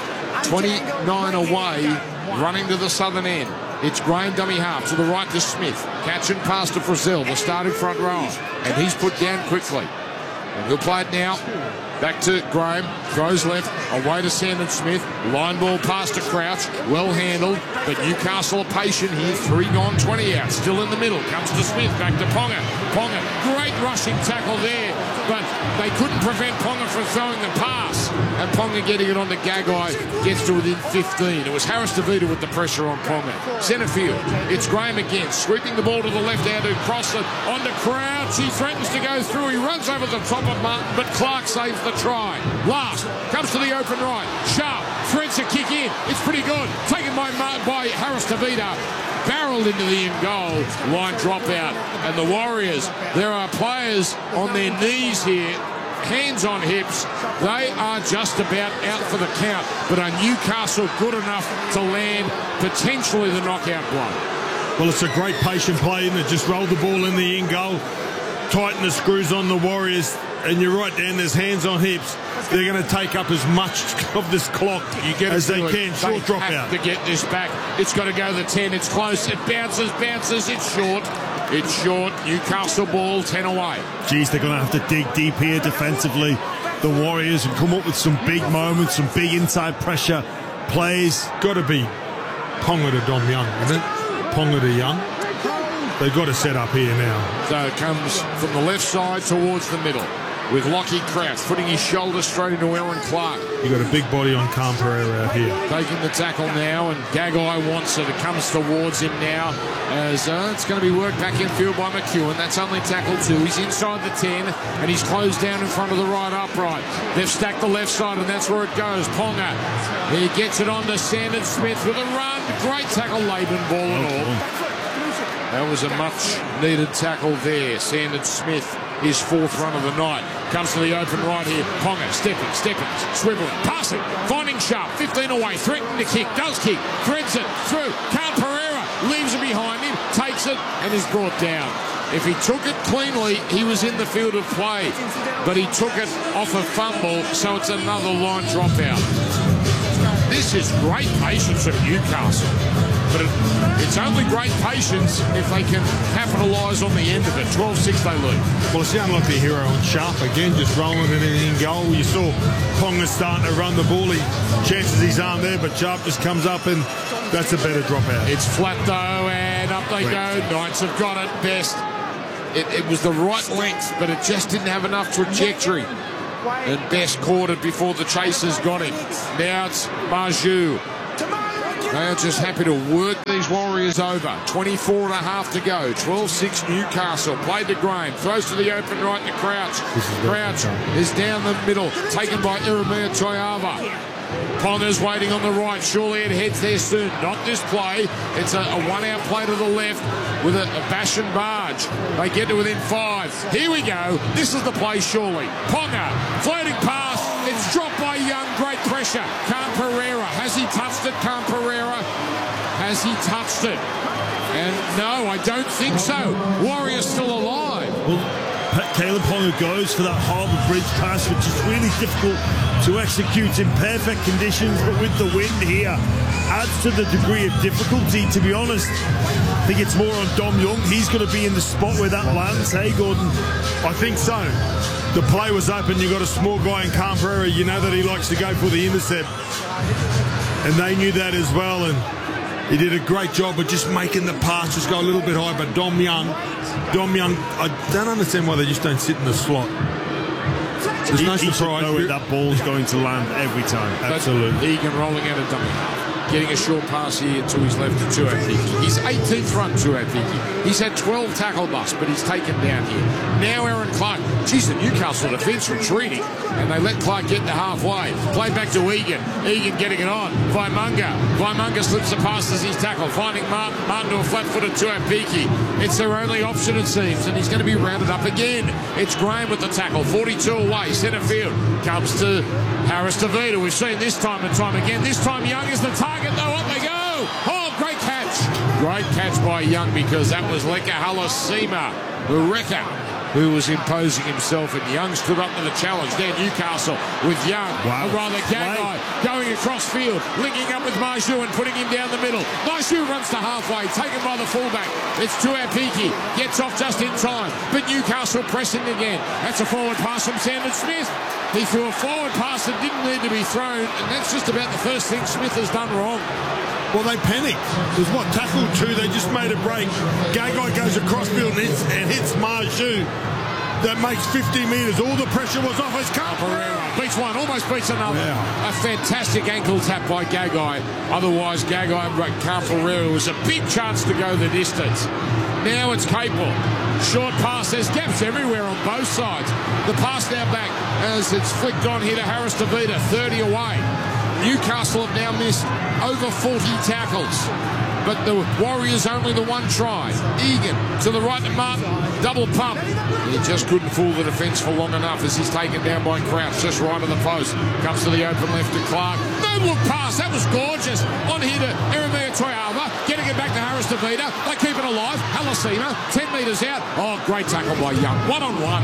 29 away, running to the southern end. It's Graham dummy half to the right to Smith. Catch and pass to Frizzell, the starting front row. And he's put down quickly. And he'll play it now. Back to Graham. Throws left. Away to Sandon Smith. Line ball pass to Crouch. Well handled. But Newcastle are patient here. 3 gone, 20 out. Still in the middle. Comes to Smith. Back to Ponga. Ponga. Great rushing tackle there. But they couldn't prevent Ponga from throwing the pass. And Ponga getting it on to Gagai. Gets to within 15. It was Harris DeVita with the pressure on Ponga. Centre field. It's Graham again. Sweeping the ball to the left hand. Cross it on to Crouch. He threatens to go through. He runs over the top of Martin. But Clark saves the try. Last. Comes to the open right. Sharp. Threads a kick in. It's pretty good. Taken by Harris DeVita. Barreled into the end goal. Line dropout. And the Warriors, there are players on their knees here. Hands on hips. They are just about out for the count. But are Newcastle good enough to land potentially the knockout blow? Well, it's a great patient play, and it just rolled the ball in the end goal. Tighten the screws on the Warriors. And you're right, Dan, there's hands on hips. They're going to take up as much of this clock as they can. Short drop out. To get this back. It's got to go to the 10. It's close. It bounces. It's short. It's short. Newcastle ball, 10 away. Geez, they're going to have to dig deep here defensively. The Warriors, and come up with some big moments, some big inside pressure plays. Got to be Ponga to Dom Young, isn't it? Ponga to Young. They've got to set up here now. So it comes from the left side towards the middle with Lockie Crouch putting his shoulder straight into Aaron Clark. You've got a big body on Cam Pereira out here. Taking the tackle now, and Gagai wants it. It comes towards him now as it's going to be worked back infield by McEwen. That's only tackle 2. He's inside the 10, and he's closed down in front of the right upright. They've stacked the left side, and that's where it goes. Ponga. He gets it on to Sandon Smith with a run. Great tackle, Laban, ball and all. That was a much-needed tackle there. Sandon Smith his 4th run of the night. Comes to the open right here. Ponga stepping, swiveling, passing, finding Sharp, 15 away, threatening to kick, does kick, threads it through. Carl Pereira leaves it behind him, takes it and is brought down. If he took it cleanly, he was in the field of play, but he took it off a fumble, so it's another line dropout. This is great patience of Newcastle, but it's only great patience if they can capitalise on the end of it. 12-6 they lead. Well, it's the unlucky hero on Sharp again, just rolling it in goal. You saw Ponga starting to run the ball. Chances he's arm there, but Sharp just comes up and that's a better dropout. It's flat though, and up they go. Knights have got it best. It was the right length, but it just didn't have enough trajectory. And Best caught it before the chasers got him. Now it's Marju. They are just happy to work these Warriors over. 24 and a half to go. 12-6 Newcastle. Played to Graham. Throws to the open right to Crouch. Crouch is down the middle. Taken by Iremia Toyava. Ponga's waiting on the right. Surely it heads there soon. Not this play. It's a one-out play to the left with a bash and barge. They get to within 5. Here we go. This is the play, surely. Ponga, floating pass. It's dropped by Young. Great pressure. Khan Pereira. Has he touched it, Khan Pereira? Has he touched it? And no, I don't think so. Warriors still alive. Well, Caleb Ponga goes for that Harbour Bridge pass, which is really difficult to execute in perfect conditions, but with the wind here adds to the degree of difficulty. To be honest, I think it's more on Dom Young. He's going to be in the spot where that lands. Hey, Gordon? I think so. The play was open. You got a small guy in Khan Pereira. You know that he likes to go for the intercept, and they knew that as well. And he did a great job of just making the pass just go a little bit high. But Dom Young, I don't understand why they just don't sit in the slot. There's no surprise. Know where that ball's going to land every time. Absolutely. Egan rolling out a dummy half. Getting a short pass here to his left to Tuapiki. His 18th run, Tuapiki. He's had 12 tackle busts, but he's taken down here. Now Aaron Clark. Geez, the Newcastle defence retreating, and they let Clark get to halfway. Play back to Egan. Egan getting it on. Vaimunga. Vaimunga slips the pass as he's tackled. Finding Martin. Martin to a flat-footed Tuapiki. It's their only option, it seems, and he's going to be rounded up again. It's Graham with the tackle. 42 away. Centre field. Comes to Harris Tavita. We've seen this time and time again. This time Young is the target. Though up they go. Oh, great catch. Great catch by Young, because that was Leka Halasima, the wrecker, who was imposing himself, and Young stood up to the challenge. There Newcastle with Young, or rather Gagai, going across field, linking up with Marju and putting him down the middle. Marju runs to halfway, taken by the fullback. It's Tuapiki, gets off just in time, but Newcastle pressing again. That's a forward pass from Sandon Smith. He threw a forward pass that didn't need to be thrown, and that's just about the first thing Smith has done wrong. Well, they panicked. It was tackle 2. They just made a break. Gagai goes across field and hits Marju. That makes 50 metres. All the pressure was off his Khan Pereira. Beats one, almost beats another. Yeah. A fantastic ankle tap by Gagai. Otherwise, Gagai and Khan Pereira was a big chance to go the distance. Now it's Capel. Short pass. There's gaps everywhere on both sides. The pass now back as it's flicked on here to Harris Tavita. 30 away. Newcastle have now missed over 40 tackles, but the Warriors only the one try. Egan to the right to Martin, double pump. He just couldn't fool the defence for long enough as he's taken down by Crouch, just right of the post. Comes to the open left to Clark. No look pass, that was gorgeous. On here to Iremia Toyava, getting it back to Harris Tavita. They keep it alive. Halasima, 10 metres out. Oh, great tackle by Young. 1-on-1.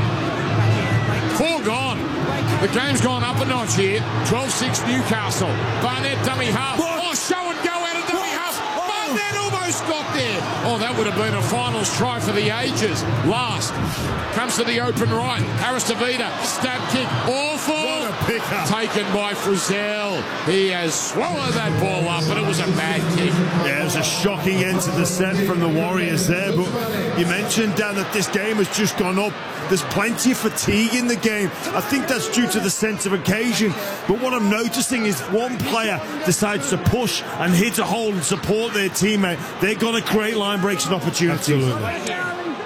4 gone. The game's gone up a notch here. 12-6 Newcastle. Barnett dummy half. Oh, show and go out of dummy half. Barnett almost got there. Oh, that would have been a finals try for the ages. Last. Comes to the open right. Harris Tavita. Stab kick. Awful. What a pickup. Taken by Frizzell. He has swallowed that ball up, but it was a bad kick. Yeah, it was a shocking end to the set from the Warriors there. But you mentioned, Dan, that this game has just gone up. There's plenty of fatigue in the game. I think that's due to the sense of occasion. But what I'm noticing is one player decides to push and hit a hole and support their teammate. They're going to create line breaks and opportunities. Absolutely.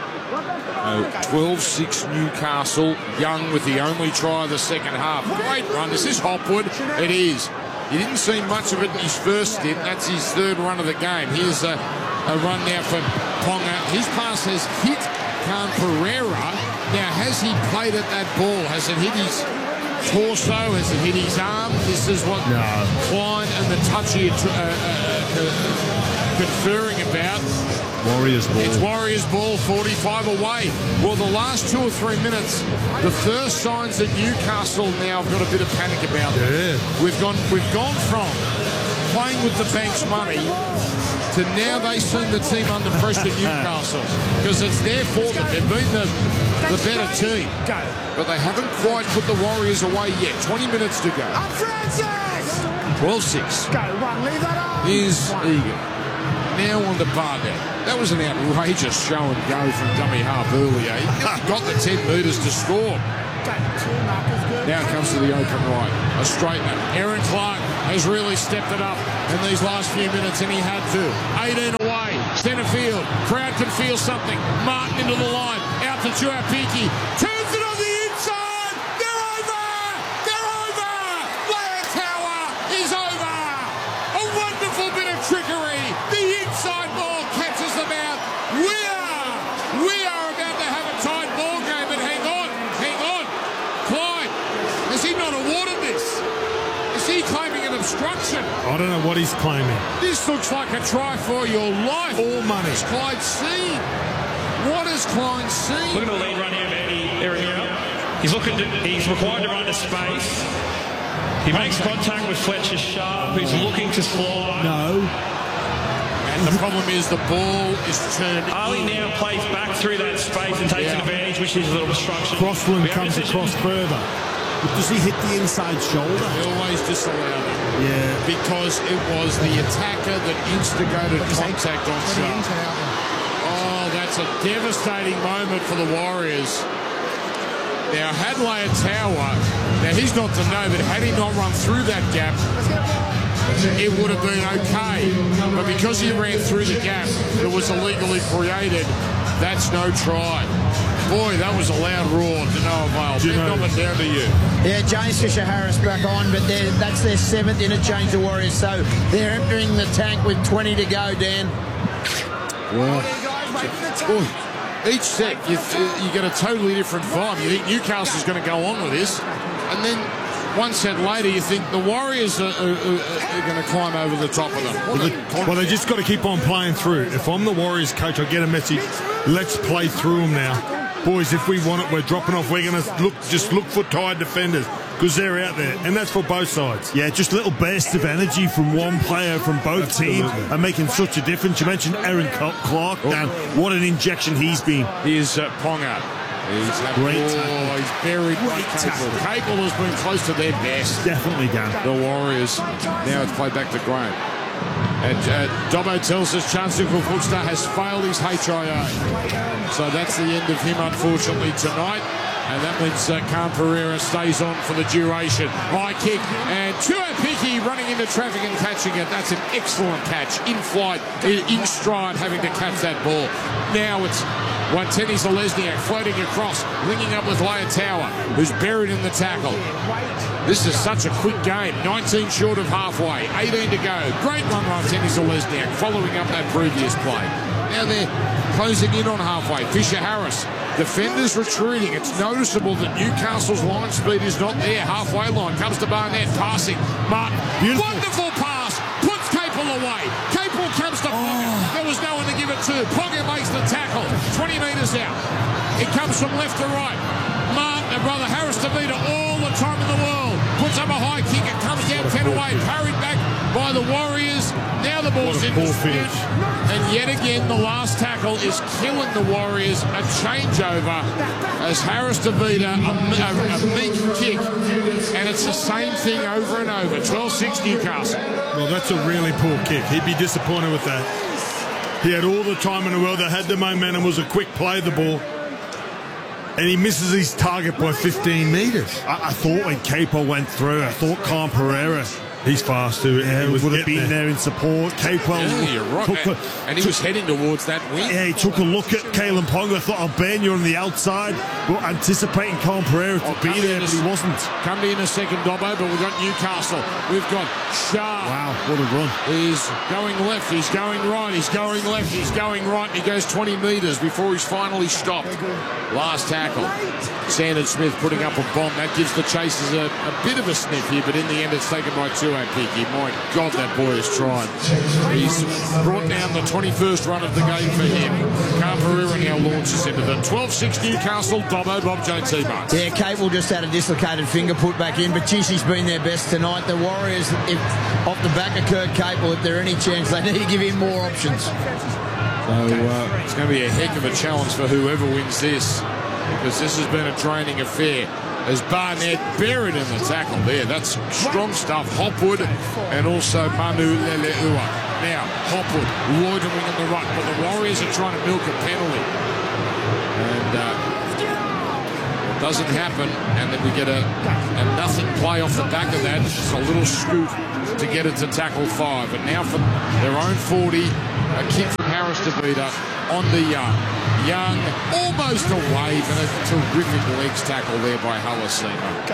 12-6 Newcastle. Young with the only try of the second half. Great run. This is Hopwood. It is. You didn't see much of it in his first stint. That's his 3rd run of the game. Here's a run now for Ponga. His pass has hit Khan Pereira, Now, has he played at that ball? Has it hit his torso? Has it hit his arm? This is what Klein and the touchy conferring about. Warriors ball. It's Warriors ball, 45 away. Well, the last 2 or 3 minutes, the first signs that Newcastle now have got a bit of panic about them. Yeah. We've gone from playing with the bank's money to now they seem the team under pressure, Newcastle, because it's there for them. They've been the better team, but they haven't quite put the Warriors away yet. 20 minutes to go. 12-6. Here's Egan. Now on to Barnett. That was an outrageous show and go from dummy half earlier. He got the 10 metres to score. Now it comes to the open right. A straightener. Aaron Clark has really stepped it up in these last few minutes, and he had to. 18 away. Centre field. Crowd can feel something. Martin into the line. Out to Tuapiki. Turns it on the inside. They're over. They're over. Layer Tower is over. A wonderful bit of trickery. The inside ball catches them out. We are about to have a tight ball game, but hang on. Klein, has he not awarded this? Is he claiming an obstruction? I don't know what he's claiming. This looks like a try for your life. All money. What has Klein seen? What has Klein seen? Look at the lead run here of Eddie Irinia. He's required to run to space. He makes contact with Fletcher Sharp, who's looking to slide. No. And the problem is the ball is turned Ali now plays back through that space and takes an advantage, which is a little obstruction. Crossland comes across further. But does he hit the inside shoulder? They always disallow it. Yeah. Because it was the attacker that instigated contact on Sharp. Oh, that's a devastating moment for the Warriors. Now, had Layer Tower, now he's not to know, but had he not run through that gap, it would have been okay. But because he ran through the gap that was illegally created, that's no try. Boy, that was a loud roar to no avail. Big number down to you. Yeah, James Fisher-Harris back on, but that's their 7th interchange, the Warriors. So they're entering the tank with 20 to go, Dan. Well, each set, you get a totally different vibe. You think Newcastle's going to go on with this, and then one set later, you think the Warriors are going to climb over the top of them. Well, they just got to keep on playing through. If I'm the Warriors coach, I get a message. Let's play through them now. Boys, if we want it, we're dropping off. We're going to look for tired defenders because they're out there. And that's for both sides. Yeah, just little bursts of energy from one player from both teams are making such a difference. You mentioned Aaron Clark, Dan. What an injection he's been. Here's Ponga. He's had he's buried by Capel. Capel has been close to their best. Definitely, Dan. The Warriors. Now it's played back to Graham. And Dobbo tells us Chancellor Footstar has failed his HIA. So that's the end of him, unfortunately, tonight. And that means Khan Pereira stays on for the duration. High kick, and Tuapiki running into traffic and catching it. That's an excellent catch. In flight, in stride, having to catch that ball. Now it's Wanteni Zalesniak floating across, linking up with Layer Tower, who's buried in the tackle. This is such a quick game. 19 short of halfway. 18 to go. Great run, Wanteni Zalesniak, following up that previous play. Now they're closing in on halfway. Fisher-Harris. Defenders retreating. It's noticeable that Newcastle's line speed is not there. Halfway line. Comes to Barnett. Passing. Martin. Beautiful. Wonderful pass. Puts Capel away. Capel comes to Ponga. There was no one to give it to. Ponga makes the tackle. 20 metres out. It comes from left to right. Martin and brother Harris Tavita all the time in the world. Puts up a high kick. It comes down 10 away. Parried back by the Warriors. Now the ball's in dispute. And yet again, the last tackle is killing the Warriors. A changeover as Harris Tavita, a meek kick. And it's the same thing over and over. 12-6 Newcastle. Well, that's a really poor kick. He'd be disappointed with that. He had all the time in the world. They had the momentum. Was a quick play, the ball. And he misses his target by 15 metres. I thought when Capo went through, I thought Khan Pereira He's fast too. Yeah, he would have been there in support. Capewell. Yeah, you're right. And he was heading towards that wing. Yeah, he took a look at Kalen Ponga. Thought, I'll ban you on the outside. We're anticipating Colin Pereira to be there, but he wasn't. Come in a second, Dobbo, but we've got Newcastle. We've got Sharp. Wow, what a run. He's going left, he's going right, he's going left, he's going right, and he goes 20 metres before he's finally stopped. Last tackle. Sandon Smith putting up a bomb. That gives the Chasers a bit of a sniff here, but in the end it's taken by Tuapiki. My God, that boy is trying. He's brought down the 21st run of the game for him. Pereira now launches into the 12-6 Newcastle. Dobbo, Bob Jones, T-Marks. Yeah, Capewell just had a dislocated finger put back in, but geez, he's been their best tonight. The Warriors, off the back of Kurt Capewell, if there are any chance, they need to give him more options. So it's going to be a heck of a challenge for whoever wins this, because this has been a training affair. As Barnett buried in the tackle there. That's strong stuff. Hopwood and also Manu Leleua. Now, Hopwood loitering in the ruck, but the Warriors are trying to milk a penalty. And it doesn't happen, and then we get a nothing play off the back of that. Just a little scoot to get it to tackle 5. And now for their own 40, a kick from Harris to Vita on the Young, almost a wave, and a terrific legs tackle there by Halasima.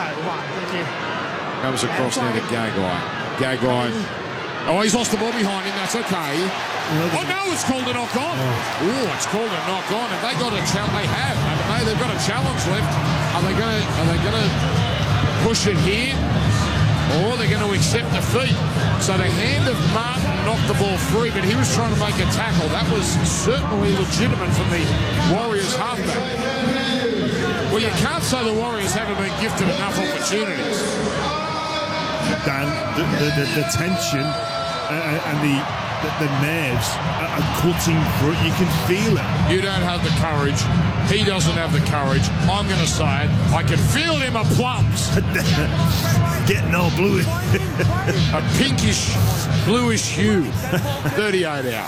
Comes across now to Gagai. Gagai. Oh, he's lost the ball behind him. That's okay. Oh no, it's called a knock on. Oh, it's called a knock on. Have they got a challenge? They have, haven't they? They've got a challenge left. Are they going to push it here? Or they're going to accept defeat. So the hand of Martin knocked the ball free, but he was trying to make a tackle. That was certainly legitimate from the Warriors halfback. Well, you can't say the Warriors haven't been gifted enough opportunities. Dan, the tension and the nerves are cutting through. You can feel it. You don't have the courage. He doesn't have the courage. I'm going to say it. I can feel him a plums. Getting all blue. A pinkish, bluish hue. 38 out.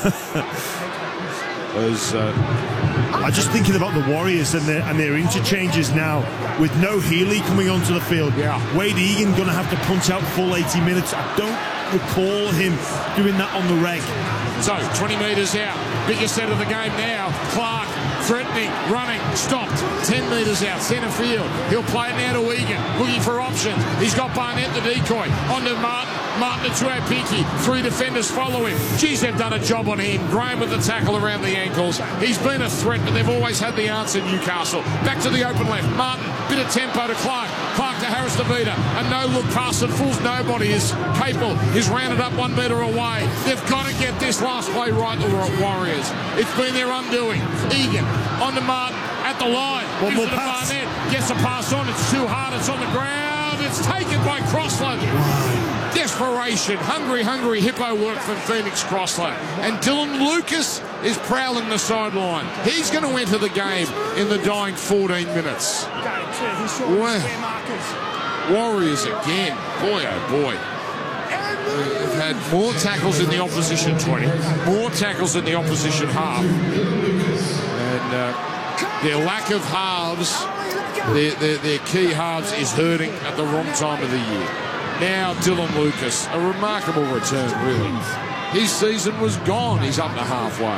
I'm just thinking about the Warriors and their interchanges now with no Healy coming onto the field. Yeah. Wade Egan going to have to punch out full 80 minutes. I don't recall him doing that on the reg. So 20 metres out. Biggest set of the game now. Clark threatening, running, stopped. 10 metres out, centre field. He'll play it now to Egan, looking for options. He's got Barnett the decoy. On to Martin. Martin to Tuapiki. 3 defenders follow him. Geez, they've done a job on him. Graham with the tackle around the ankles. He's been a threat, but they've always had the answer, Newcastle. Back to the open left. Martin, bit of tempo to Clark. Clark to Harris DeVita. A no-look pass that fools nobody as Capel is rounded up 1 metre away. They've got to get this last play right, the Warriors. It's been their undoing. Egan on to Martin at the line. One Gives more it to pass. Barnett. Gets a pass on. It's too hard. It's on the ground. It's taken by Crossland. Desperation. Hungry hippo work from Phoenix Crossland. And Dylan Lucas is prowling the sideline. He's going to enter the game in the dying 14 minutes. Wow. Warriors again. Boy, oh boy. They've had more tackles in the opposition 20, more tackles in the opposition half, and their lack of halves, their key halves is hurting at the wrong time of the year. Now Dylan Lucas, a remarkable return really. His season was gone, he's up to halfway.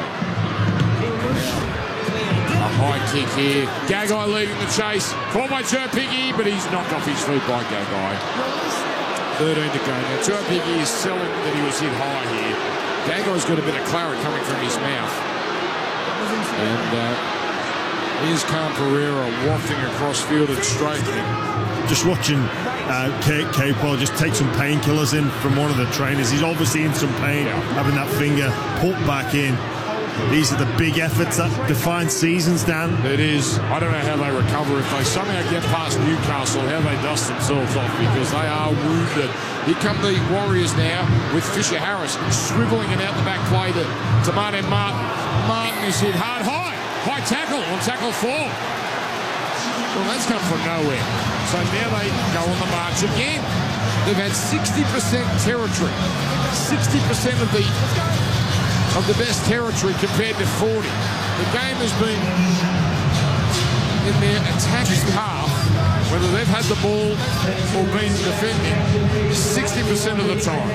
A high kick here, Gagai leading the chase, caught by Tuapiki, but he's knocked off his feet by Gagai. 13 to go. Now, Tuapiki is selling that he was hit high here. Gagai's got a bit of claret coming from his mouth. And here's Colin Pereira wafting across field and straightening. Just watching Capewell just take some painkillers in from one of the trainers. He's obviously in some pain, having that finger put back in. These are the big efforts that define seasons, Dan. It is. I don't know how they recover. If they somehow get past Newcastle, how they dust themselves off, because they are wounded. Here come the Warriors now with Fisher Harris swiveling it out the back play to Martin Martin. Martin is hit hard. High tackle on tackle 4. Well, that's come from nowhere. So now they go on the march again. They've had 60% territory. 60% of the best territory compared to 40. The game has been in their attacking half whether they've had the ball or been defending, 60% of the time.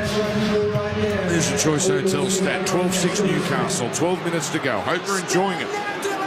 There's a Choice Hotel stat. 12-6 Newcastle. 12 minutes to go. Hope you're enjoying it.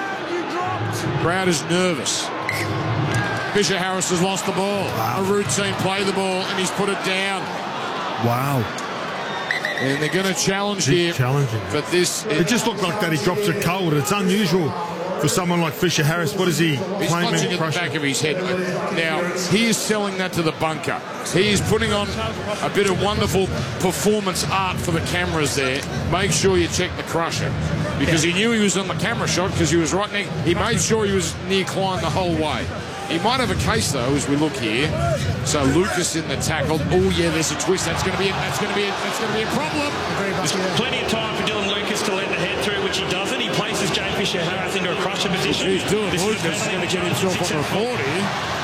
Crowd is nervous. Fisher Harris has lost the ball. A routine play the ball, and he's put it down. Wow. And they're going to challenge here. But this... It just looked like that he drops it cold. It's unusual for someone like Fisher Harris. What is he? He's clutching at the back of his head. Now, he is selling that to the bunker. He is putting on a bit of wonderful performance art for the cameras there. Make sure you check the crusher. Because he knew he was on the camera shot because he was right next. He made sure he was near Klein the whole way. He might have a case though as we look here. So Lucas in the tackle. Oh yeah, there's a twist. That's going to be a problem. There's plenty of time for Dylan Lucas to let the head through, which he doesn't. He places Jay Fisher Harris into a crusher position. He's doing Lucas is going to get himself on report here.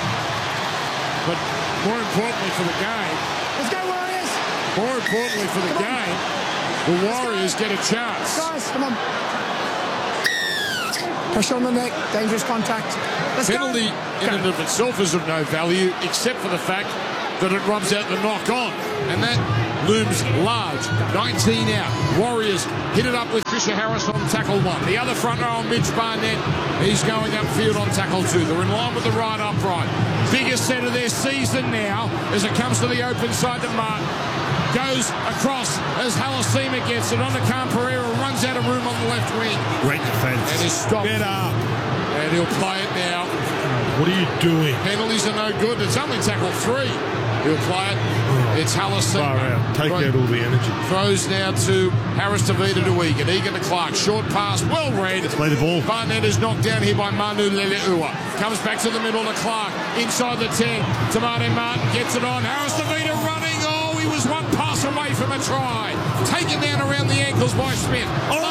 But more importantly for the game. Let's go Warriors. More importantly for the game, the Warriors get a chance. Guys, come on. Pressure on the neck, dangerous contact. Let's Penalty in and of itself is of no value, except for the fact that it rubs out the knock-on. And that looms large. 19 out. Warriors hit it up with Fisher Harris on tackle 1. The other front row on Mitch Barnett. He's going upfield on tackle 2. They're in line with the right upright. Biggest set of their season now as it comes to the open side to Martin. Goes across as Halasima gets it on to Khan Pereira, runs out of room on the left wing. Great defence. And he's stopped. Get up. And he'll play it now. What are you doing? Penalties are no good. It's only tackle 3. He'll play it. It's Halasima. Far out. Take out all the energy. Throws now to Harris Tavita to Egan. Egan to Clark. Short pass. Well read. Play the ball. Barnett is knocked down here by Manu Leleua. Comes back to the middle to Clark. Inside the 10. To Martin Martin. Gets it on. Harris Tavita running. Oh, he was one pass away from a try. Taken down around the ankles by Smith.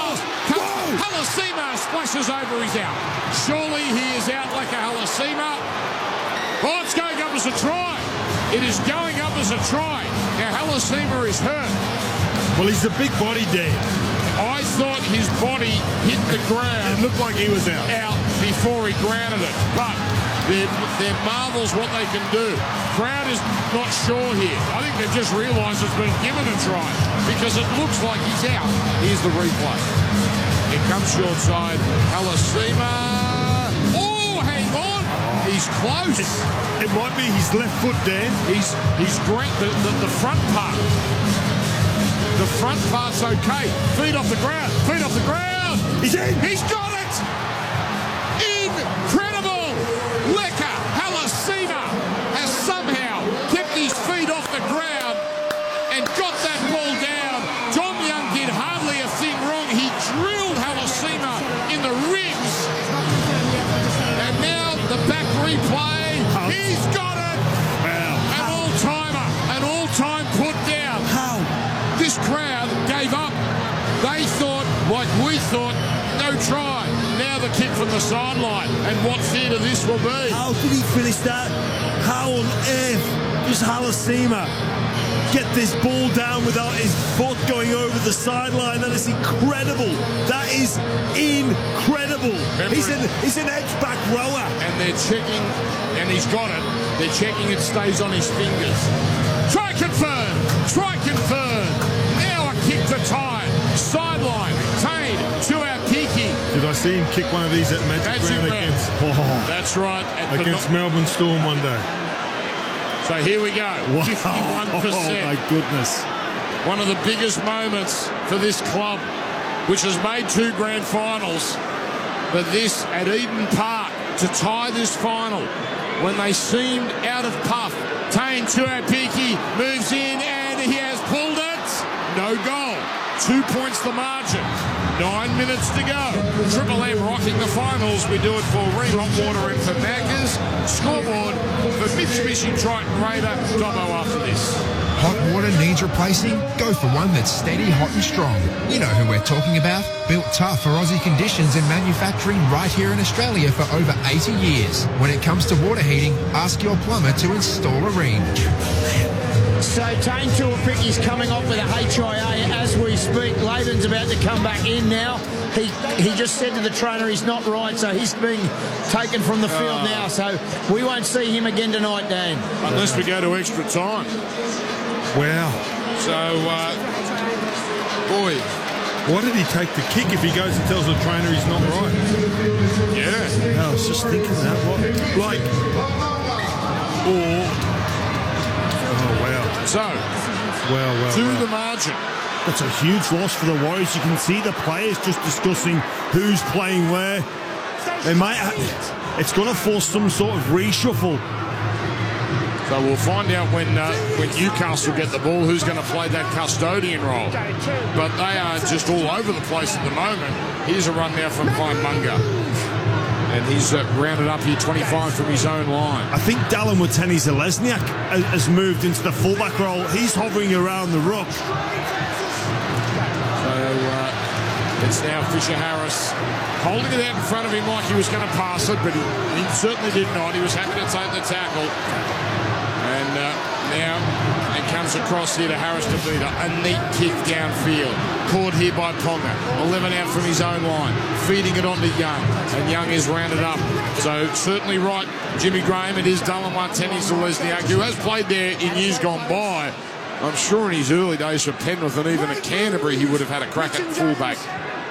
Halasima splashes over. He's out. Surely he is out like a Halasima. Oh, it's going up as a try. It is going up as a try. Now, Halasima is hurt. Well, he's a big body, Dan. I thought his body hit the ground. It looked like he was out. Out before he grounded it. But they're marvels what they can do. Crowd is not sure here. I think they've just realised it's been given a try because it looks like he's out. Here's the replay. It comes short side. Halasima. He's close. It might be his left foot, Dan. He's great. The front part. The front part's okay. Feet off the ground. Feet off the ground. He's in. He's got it. Incredible. Leka Halasima has somehow kept his feet off the ground and got that ball down. Dom Young did hardly a thing wrong. He drilled Halasima in the ribs. And now the back replay. He's got it. Wow. An all-timer. An all-time put down. How? This crowd gave up. They thought, like we thought, no try. Now the kick from the sideline. And what theatre this will be. How did he finish that? How on earth does Halasima get this ball down without his foot going over the sideline? That is incredible. That is incredible. He's an edge-back rower. And they're checking, and he's got it. They're checking it stays on his fingers. Try confirmed. Try confirmed. Now a kick to tie. Sideline. Tane to our Kiki. Did I see him kick one of these at Magic Round against? That's right. Against Melbourne Storm one day. So here we go. Wow. 51%. Oh, my goodness. One of the biggest moments for this club, which has made 2 grand finals. But this at Eden Park to tie this final when they seemed out of puff. Tane Tuapiki moves in and he has pulled it. No goal. 2 points the margin. 9 minutes to go. Triple M rocking the finals. We do it for Hot Water and for Maccas. Scoreboard for Mitsubishi Triton Raider. Dobbo after this. Hot water needs replacing? Go for one that's steady, hot and strong. You know who we're talking about. Built tough for Aussie conditions and manufacturing right here in Australia for over 80 years. When it comes to water heating, ask your plumber to install a ring. So Tane Tuapiki is coming off with a HIA as we speak. Layden's about to come back in now. He just said to the trainer he's not right, so he's being taken from the field now. So we won't see him again tonight, Dan. Unless we go to extra time. Wow. So, boy. Why did he take the kick if he goes and tells the trainer he's not right? Yeah. I was just thinking that. Like, or... Oh, wow. So, wow. the margin. That's a huge loss for the Warriors. You can see the players just discussing who's playing where. They might. It's going to force some sort of reshuffle. So we'll find out when Newcastle get the ball who's going to play that custodian role. But they are just all over the place at the moment. Here's a run now from Munga. And he's rounded up here 25 from his own line. I think Dallin Watene-Zelezniak has moved into the fullback role. He's hovering around the ruck. So it's now Fisher Harris holding it out in front of him like he was going to pass it, but he certainly did not. He was happy to take the tackle. And now it comes across here to Harris to beat a neat kick downfield. Caught here by Ponga. 11 out from his own line. Feeding it on to Young. And Young is rounded up. So certainly right, Jimmy Graham. It is Dallin Watene-Zelezniak, who has played there in years gone by. I'm sure in his early days for Penrith and even at Canterbury he would have had a crack at fullback.